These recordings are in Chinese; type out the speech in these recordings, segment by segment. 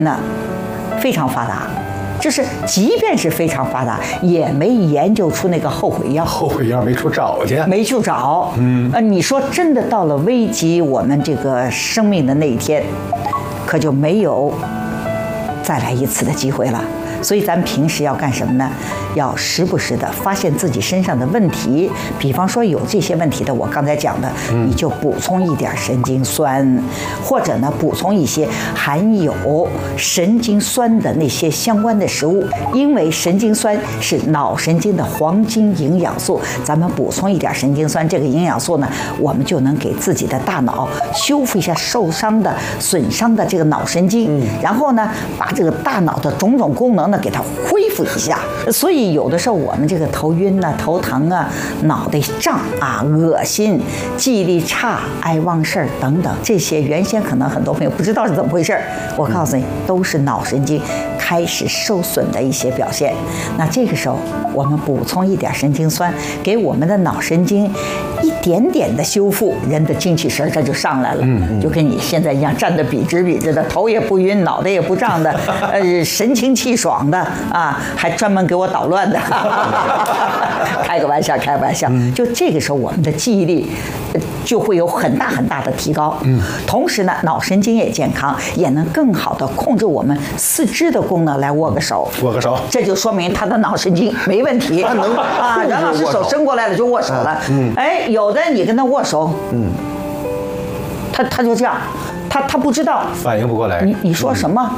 那非常发达，就是即便是非常发达，也没研究出那个后悔药。 后悔药没处找去， 没处找。你说真的到了危及我们这个生命的那一天，可就没有再来一次的机会了。所以咱平时要干什么呢？要时不时的发现自己身上的问题，比方说有这些问题的，我刚才讲的，你就补充一点神经酸，或者呢补充一些含有神经酸的那些相关的食物，因为神经酸是脑神经的黄金营养素，咱们补充一点神经酸这个营养素呢，我们就能给自己的大脑修复一下受伤的、损伤的这个脑神经，然后呢把这个大脑的种种功能给它恢复一下。所以有的时候我们这个头晕啊、头疼啊、脑袋胀啊、恶心、记忆力差、爱忘事儿等等，这些原先可能很多朋友不知道是怎么回事，我告诉你，都是脑神经开始受损的一些表现。那这个时候我们补充一点神经酸，给我们的脑神经一点点的修复，人的精气神这就上来了。就跟你现在一样，站得笔直笔直的，头也不晕，脑袋也不胀的，神清气爽的啊，还专门给我捣乱的，开个玩笑，开个玩笑。就这个时候，我们的记忆力就会有很大很大的提高。同时呢，脑神经也健康，也能更好的控制我们四肢的功能。来握个手， 握个手， 这就说明他的脑神经没问题。 能啊，袁老师手伸过来了就握手了。哎，有的你跟他握手，他就这样，他不知道， 反应不过来。 你说什么？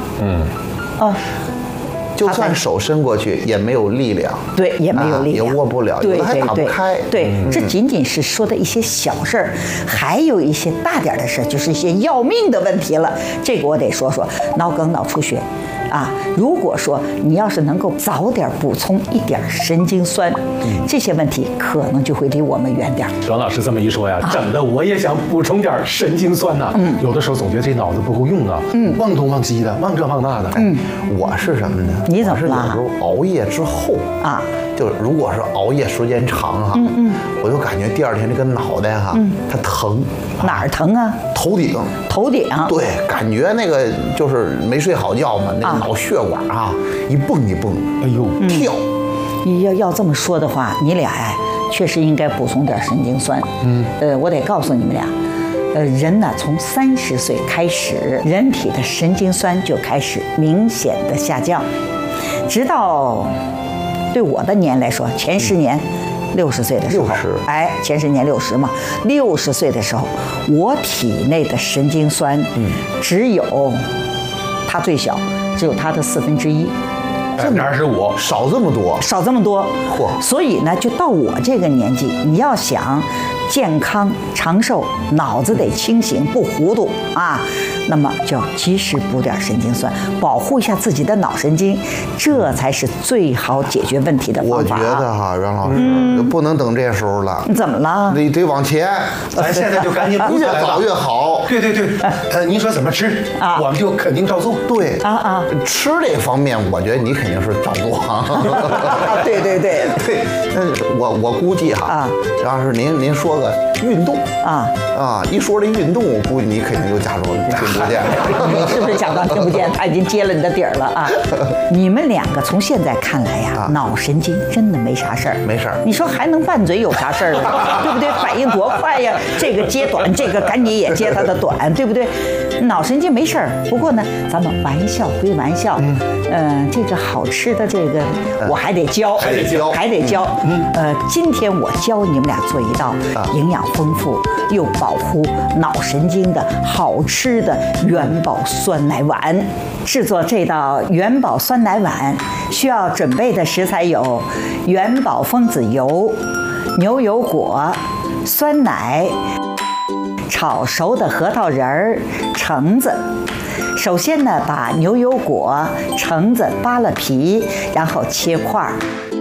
就算手伸过去也没有力量， 对，也没有力量， 也握不了，有的还打不开。 对，这仅仅是说的一些小事儿，还有一些大点的事儿，就是一些要命的问题了。这个我得说说脑梗、脑出血。如果说你要是能够早点补充一点神经酸，这些问题可能就会离我们远点。 阮老师这么一说呀，整的我也想补充点神经酸呐。有的时候总觉得这脑子不够用啊，忘东忘西的，忘这忘那的。 我是什么呢？ 你怎么了？ 有时候熬夜之后就如果是熬夜时间长我就感觉第二天这个脑袋它疼。 哪儿疼啊？ 头顶。 头顶。 对，感觉那个就是没睡好觉嘛，那个脑血管一蹦一蹦， 哎呦跳。 你要这么说的话，你俩确实应该补充点神经酸。我得告诉你们俩，人呢从30岁开始，人体的神经酸就开始明显的下降，直到对我的年来说，前10年。60岁的时候，60，前10年60嘛，60岁的时候，我体内的神经酸，只有它最小，只有它的1/4，25%， 少这么多， 少这么多。所以呢，就到我这个年纪，你要想健康长寿，脑子得清醒，不糊涂那么就要及时补点神经酸，保护一下自己的脑神经，这才是最好解决问题的方法。 我觉得袁老师不能等这时候了。 怎么了？ 你得往前， 咱现在就赶紧补起来， 越早越好。 对，您说怎么吃我们就肯定照做。 对吃这方面，我觉得你肯定是照做。 对。 但是我估计要是您说个运动一说这运动，我估计你肯定就假装听不见。 你是不是假装听不见？他已经揭了你的底儿了你们两个从现在看来脑神经真的没啥事儿， 没事儿。 你说还能拌嘴有啥事儿对不对？反应多快呀！这个接短，这个赶紧也接他的短，对不对？脑神经没事儿。不过呢，咱们玩笑归玩笑，这个好吃的这个我还得教。今天我教你们俩做一道营养丰富又保护脑神经的好吃的元宝酸奶碗。制作这道元宝酸奶碗需要准备的食材有元宝蜂子油、牛油果、酸奶、炒熟的核桃仁儿、橙子。首先呢，把牛油果、橙子扒了皮，然后切块儿。